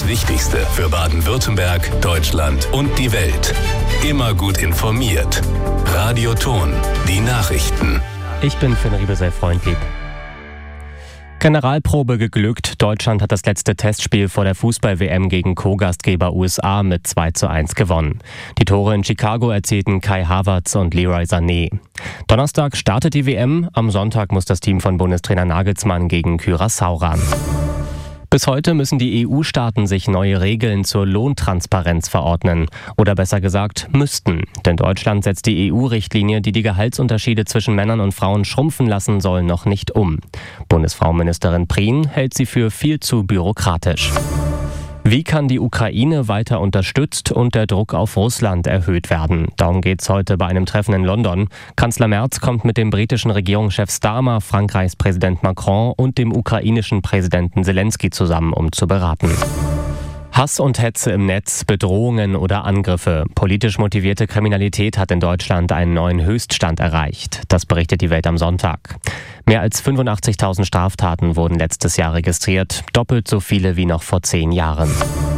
Wichtigste für Baden-Württemberg, Deutschland und die Welt. Immer gut informiert. Radio Thon, die Nachrichten. Ich bin Finn Riebesell-Freundlieb. Generalprobe geglückt. Deutschland hat das letzte Testspiel vor der Fußball-WM gegen Co-Gastgeber USA mit 2:1 gewonnen. Die Tore in Chicago erzielten Kai Havertz und Leroy Sané. Donnerstag startet die WM. Am Sonntag muss das Team von Bundestrainer Nagelsmann gegen Curaçao ran. Bis heute müssen die EU-Staaten sich neue Regeln zur Lohntransparenz verordnen. Oder besser gesagt, müssten. Denn Deutschland setzt die EU-Richtlinie, die die Gehaltsunterschiede zwischen Männern und Frauen schrumpfen lassen soll, noch nicht um. Bundesfrauenministerin Prien hält sie für viel zu bürokratisch. Wie kann die Ukraine weiter unterstützt und der Druck auf Russland erhöht werden? Darum geht es heute bei einem Treffen in London. Kanzler Merz kommt mit dem britischen Regierungschef Starmer, Frankreichs Präsident Macron und dem ukrainischen Präsidenten Zelensky zusammen, um zu beraten. Hass und Hetze im Netz, Bedrohungen oder Angriffe. Politisch motivierte Kriminalität hat in Deutschland einen neuen Höchststand erreicht. Das berichtet die Welt am Sonntag. Mehr als 85.000 Straftaten wurden letztes Jahr registriert, doppelt so viele wie noch vor 10 Jahren.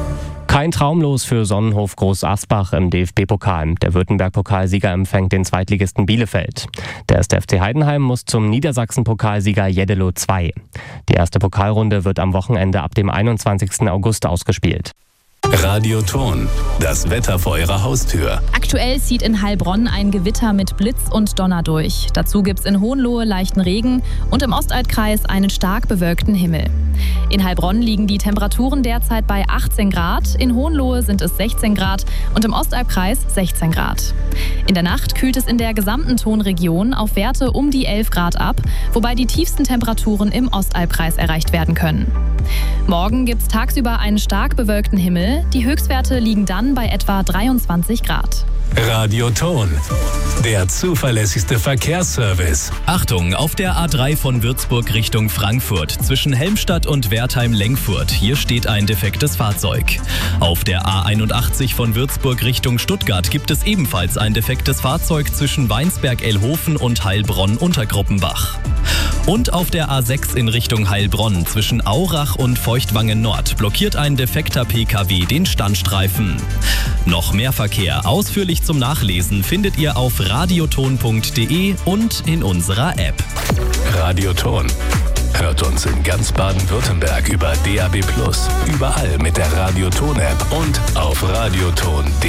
Kein Traumlos für Sonnenhof Groß Asbach im DFB-Pokal. Der Württemberg-Pokalsieger empfängt den Zweitligisten Bielefeld. Der erste FC Heidenheim muss zum Niedersachsen-Pokalsieger Jeddelo 2. Die erste Pokalrunde wird am Wochenende ab dem 21. August ausgespielt. Radio Thon, das Wetter vor Ihrer Haustür. Aktuell zieht in Heilbronn ein Gewitter mit Blitz und Donner durch. Dazu gibt's in Hohenlohe leichten Regen und im Ostalbkreis einen stark bewölkten Himmel. In Heilbronn liegen die Temperaturen derzeit bei 18 Grad, in Hohenlohe sind es 16 Grad und im Ostalbkreis 16 Grad. In der Nacht kühlt es in der gesamten Thonregion auf Werte um die 11 Grad ab, wobei die tiefsten Temperaturen im Ostalbkreis erreicht werden können. Morgen gibt's tagsüber einen stark bewölkten Himmel. Die Höchstwerte liegen dann bei etwa 23 Grad. Radio Thon, der zuverlässigste Verkehrsservice. Achtung, auf der A3 von Würzburg Richtung Frankfurt zwischen Helmstadt und Wertheim-Lengfurt. Hier steht ein defektes Fahrzeug. Auf der A81 von Würzburg Richtung Stuttgart gibt es ebenfalls ein defektes Fahrzeug zwischen Weinsberg-Elhofen und Heilbronn-Untergruppenbach. Und auf der A6 in Richtung Heilbronn zwischen Aurach und Feuchtwangen Nord blockiert ein defekter PKW den Standstreifen. Noch mehr Verkehr ausführlich zum Nachlesen findet ihr auf radiothon.de und in unserer App. Radio Thon. Hört uns in ganz Baden-Württemberg über DAB+, überall mit der Radio Thon App und auf radiothon.de.